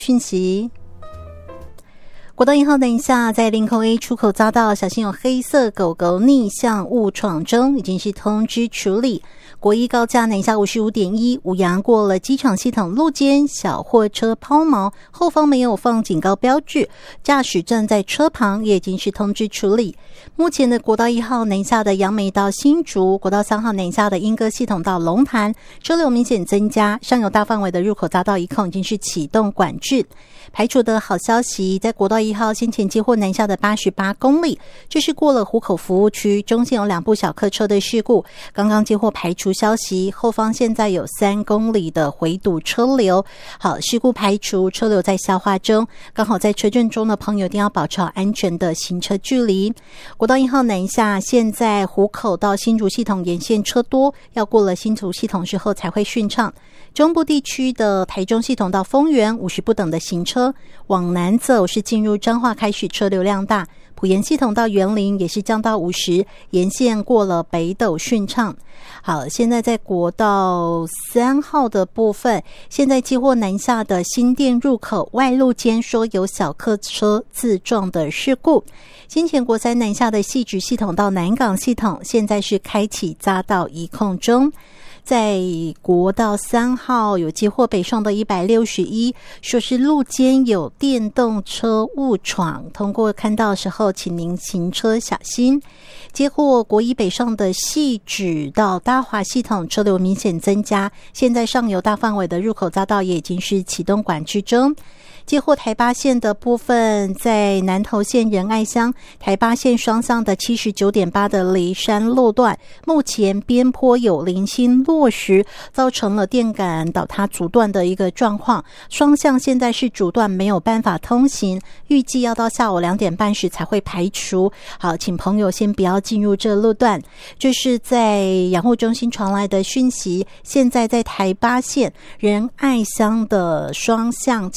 讯息。国道1号南下在林口 A 出口匝道，小心有黑色狗狗逆向误闯中，已经是通知处理。国一高架南下 55.1 五羊过了机场系统路肩，小货车抛锚，后方没有放警告标志，驾驶站在车旁也已经是通知处理。目前的国道1号南下的杨梅到新竹，国道3号南下的莺歌系统到龙潭，车流明显增加，上游大范围的入口匝道一控已经是启动管制。排除的好消息，在国道1号先前接获南下的88公里，这是过了湖口服务区，中线有2部小客车的事故，刚刚接获排除消息，后方现在有3公里的回堵车流。好，事故排除，车流在消化中，刚好在车阵中的朋友一定要保持好安全的行车距离。国道1号南下，现在湖口到新竹系统沿线车多，要过了新竹系统之后才会顺畅。中部地区的台中系统到丰原50不等的行车，往南走是进入彰化开始车流量大，埔盐系统到员林也是降到50，沿线过了北斗顺畅。好，现在在国道3号的部分，现在接获南下的新店入口外路间说有小客车自撞的事故。先前国3南下的汐止系统到南港系统，现在是开启匝道一控中。在国道3号有接获北上的161，说是路间有电动车误闯，通过看到的时候请您行车小心。接获国一北上的汐止到大华系统车流明显增加，现在上游大范围的入口匝道也已经是启动管制中。接获台八线的部分，在南投县仁爱乡台八线双向的 79.8 的梨山路段，目前边坡有零星落石，造成了电杆倒塌阻断的一个状况，双向现在是阻断，没有办法通行，预计要到下午2点半时才会排除。好，请朋友先不要进入这路段。这是在养护中心传来的讯息，现在在台八线仁爱乡的双向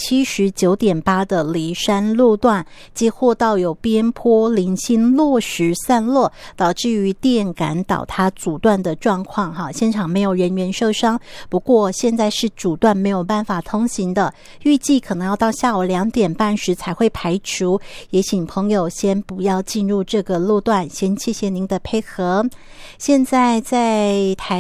79.8 的梨山路段，接获到有边坡零星落石散落，导致于电杆倒塌阻断的状况。哈，现场没有人员受伤，不过现在是阻断，没有办法通行的，预计可能要到下午2点半时才会排除，也请朋友先不要进入这个路段，先谢谢您的配合。现在在台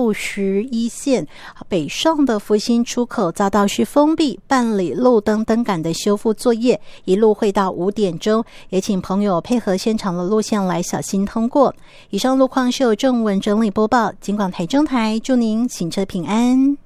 61线北上的福兴出口匝道是封闭，办理路灯灯杆的修复作业，一路会到5点钟，也请朋友配合现场的路线来小心通过。以上路况是由正文整理播报，警广台中台祝您行车平安。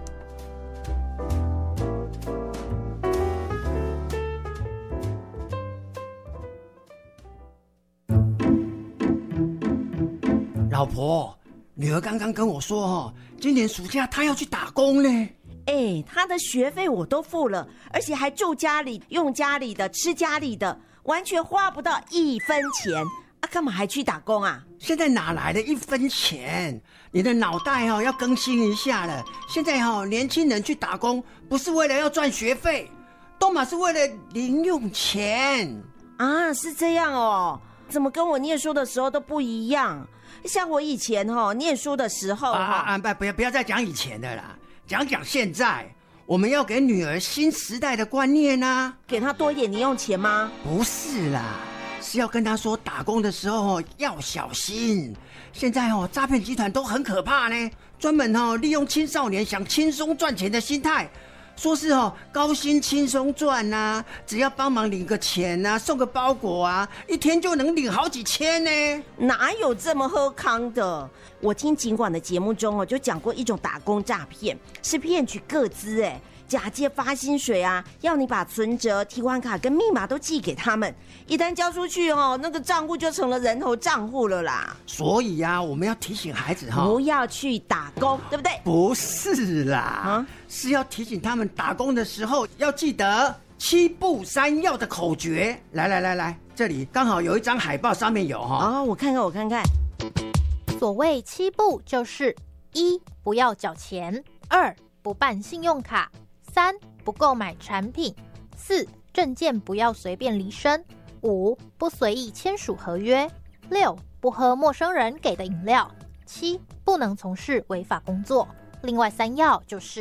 老婆，女儿刚刚跟我说今年暑假她要去打工呢。 她的学费我都付了，而且还住家里，用家里的，吃家里的，完全花不到1分钱啊！干嘛还去打工啊？ 现在哪来的1分钱？你的脑袋要更新一下了。现在年轻人去打工不是为了要赚学费，都嘛是为了零用钱啊！是这样哦，怎么跟我念书的时候都不一样？像我以前念书的时候不要再讲以前的啦，讲现在。我们要给女儿新时代的观念啊， 给她多一点零用钱吗？ 不是啦，是要跟她说打工的时候要小心。现在诈骗集团都很可怕呢，专门利用青少年想轻松赚钱的心态，说是高薪轻松赚啊，只要帮忙领个钱啊，送个包裹啊，一天就能领好几千呢。 哪有这么喝康的？我听警广的节目中就讲过一种打工诈骗，是骗取个资假借发薪水啊，要你把存折、提款卡跟密码都寄给他们，一旦交出去那个账户就成了人头账户了啦。 所以啊，我们要提醒孩子不要去打工，对不对？ 不是啦，是要提醒他们打工的时候要记得7不3要的口诀。来，这里刚好有一张海报，上面有我看看。 所谓7不就是1不要缴钱，2不办信用卡，3不购买产品，4证件不要随便离身，5不随意签署合约，6不喝陌生人给的饮料，7不能从事违法工作。另外3要就是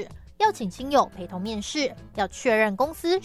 要请亲友陪同面试，要确认公司